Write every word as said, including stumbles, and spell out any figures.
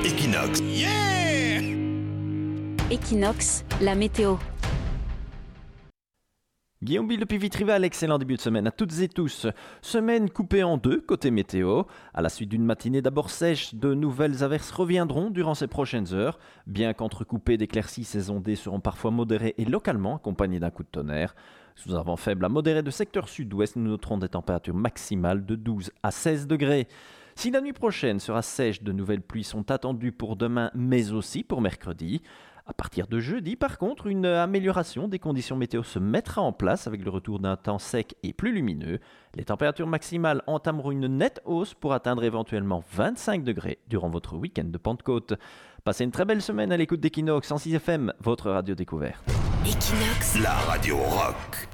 Equinox. Yeah! Equinox, la météo. Guillaume Bill depuis Vitrival, excellent début de semaine à toutes et tous. Semaine coupée en deux côté météo. À la suite d'une matinée d'abord sèche, de nouvelles averses reviendront durant ces prochaines heures. Bien qu'entrecoupées d'éclaircies, ces ondées seront parfois modérées et localement accompagnées d'un coup de tonnerre. Sous un vent faible à modéré de secteur sud-ouest, nous noterons des températures maximales de douze à seize degrés. Si la nuit prochaine sera sèche, de nouvelles pluies sont attendues pour demain, mais aussi pour mercredi. À partir de jeudi, par contre, une amélioration des conditions météo se mettra en place avec le retour d'un temps sec et plus lumineux. Les températures maximales entameront une nette hausse pour atteindre éventuellement vingt-cinq degrés durant votre week-end de Pentecôte. Passez une très belle semaine à l'écoute d'Equinox cent six F M, votre radio découverte. Equinox, La radio rock.